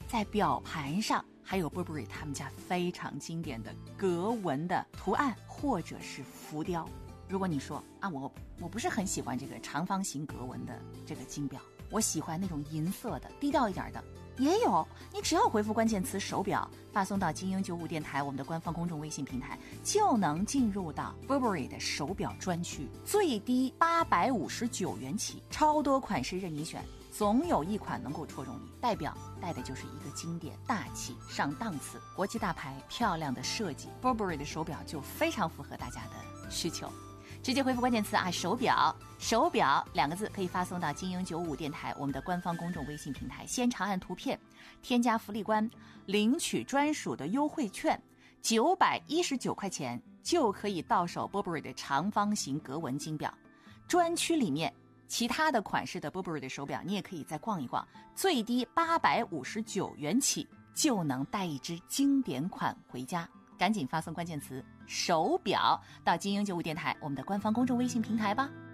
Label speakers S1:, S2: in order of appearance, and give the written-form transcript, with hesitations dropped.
S1: 在表盘上还有 Burberry 他们家非常经典的格纹的图案或者是浮雕。如果你说啊，我不是很喜欢这个长方形格纹的这个金表，我喜欢那种银色的低调一点的，也有。你只要回复关键词手表，发送到精英95电台我们的官方公众微信平台，就能进入到 Burberry 的手表专区，最低859元起，超多款式任你选，总有一款能够戳中你。代表带的就是一个经典、大气、上档次、国际大牌、漂亮的设计， Burberry 的手表就非常符合大家的需求。直接回复关键词啊，手表2个字可以发送到精英95电台我们的官方公众微信平台，先长按图片，添加福利官，领取专属的优惠券，919块钱就可以到手 Burberry 的长方形格纹金表。专区里面其他的款式的 Burberry 的手表你也可以再逛一逛，最低859元起就能带一只经典款回家。赶紧发送关键词手表到精英95电台我们的官方公众微信平台吧。